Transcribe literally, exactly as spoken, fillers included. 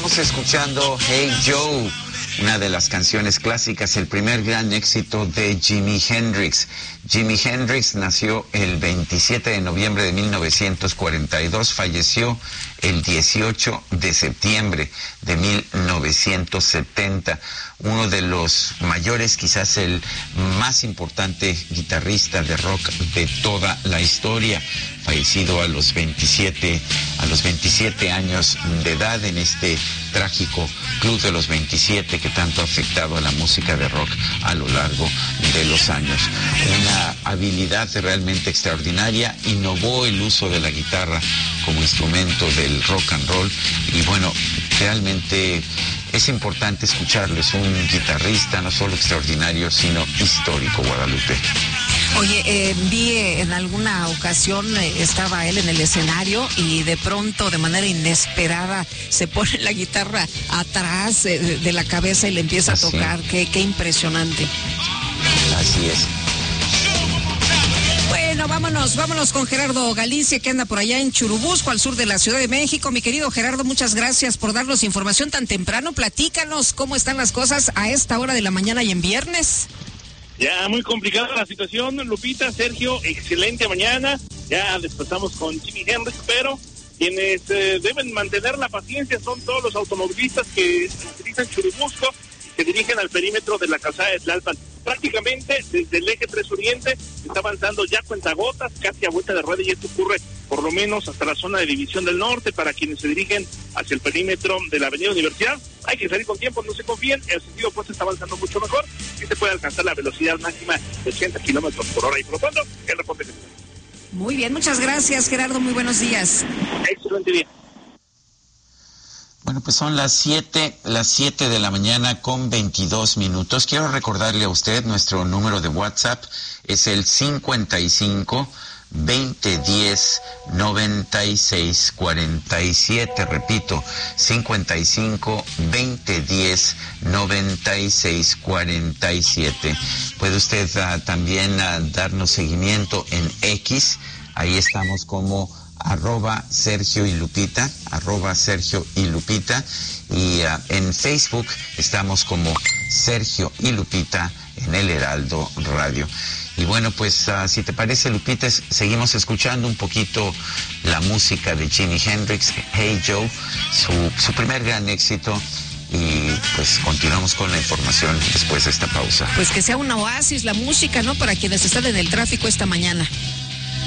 Estamos escuchando Hey Joe, una de las canciones clásicas, el primer gran éxito de Jimi Hendrix. Jimi Hendrix nació el veintisiete de noviembre de mil novecientos cuarenta y dos, falleció el dieciocho de septiembre de mil novecientos setenta. Uno de los mayores, quizás el más importante guitarrista de rock de toda la historia, fallecido a los veintisiete, a los veintisiete años de edad en este trágico Club de los veintisiete que tanto ha afectado a la música de rock a lo largo de los años. Una habilidad realmente extraordinaria, innovó el uso de la guitarra como instrumento del rock and roll y bueno, realmente es importante escucharlo. Es un guitarrista no solo extraordinario, sino histórico, Guadalupe. Oye, eh, vi en alguna ocasión, eh, estaba él en el escenario y de pronto, de manera inesperada, se pone la guitarra atrás eh, de, de la cabeza y le empieza Así. a tocar. Qué, qué impresionante. Así es. Bueno, vámonos, vámonos con Gerardo Galicia, que anda por allá en Churubusco, al sur de la Ciudad de México. Mi querido Gerardo, muchas gracias por darnos información tan temprano. Platícanos cómo están las cosas a esta hora de la mañana y en viernes. Ya muy complicada la situación, Lupita, Sergio, excelente mañana. Ya despertamos con Jimi Hendrix, pero quienes eh, deben mantener la paciencia son todos los automovilistas que utilizan Churubusco y que dirigen al perímetro de la calzada de Tlalpan. Prácticamente desde el eje tres Oriente está avanzando ya cuentagotas, casi a vuelta de rueda, y esto ocurre por lo menos hasta la zona de División del Norte. Para quienes se dirigen hacia el perímetro de la Avenida Universidad, hay que salir con tiempo, no se confíen, el sentido opuesto está avanzando mucho mejor y se puede alcanzar la velocidad máxima de ochenta kilómetros por hora. Y por lo tanto, el reporte que tenemos. Muy bien, muchas gracias, Gerardo, muy buenos días. Excelente día. Bueno, pues son las siete, las siete de la mañana con veintidós minutos. Quiero recordarle a usted, nuestro número de WhatsApp es el cincuenta y cinco, veinte diez, noventa y seis cuarenta y siete. Repito, cincuenta y cinco, veinte diez, noventa y seis cuarenta y siete. Puede usted uh, también uh, darnos seguimiento en X. Ahí estamos como arroba Sergio y Lupita, arroba Sergio y Lupita, y uh, en Facebook estamos como Sergio y Lupita en el Heraldo Radio. Y bueno, pues uh, si te parece, Lupita, seguimos escuchando un poquito la música de Jimi Hendrix, Hey Joe, su, su primer gran éxito, y pues continuamos con la información después de esta pausa. Pues que sea una oasis la música, ¿no? Para quienes están en el tráfico esta mañana.